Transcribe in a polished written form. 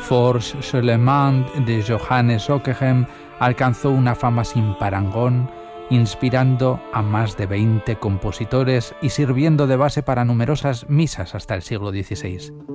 Force Soleman de Johannes Ockeghem alcanzó una fama sin parangón, inspirando a más de 20 compositores y sirviendo de base para numerosas misas hasta el siglo XVI.